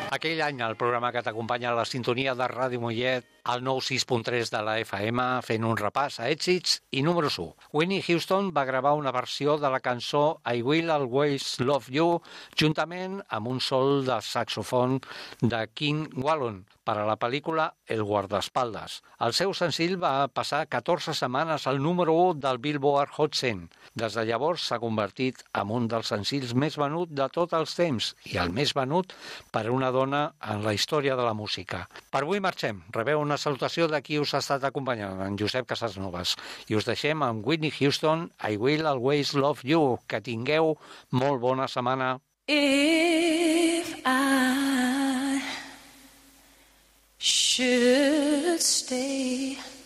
Aquell any el programa que t'acompanya a la sintonia de Ràdio Mollet al 96.3 de la FM fent un repàs a èxits i números 1. Whitney Houston va gravar una versió de la cançó I Will Always Love You juntament amb un sol de saxofon de King Wallon per a la pel·lícula El guardaespaldes. El seu senzill va passar 14 setmanes al número 1 del Billboard Hot 100. Des de llavors s'ha convertit en un dels senzills més venut de tots els temps i el més venut per a una dona en la història de la música. Per avui marxem. Rebeu una salutació de qui us ha estat acompanyant, en Josep Casasnovas. I us deixem amb Whitney Houston, I Will Always Love You. Que tingueu molt bona setmana. If I should stay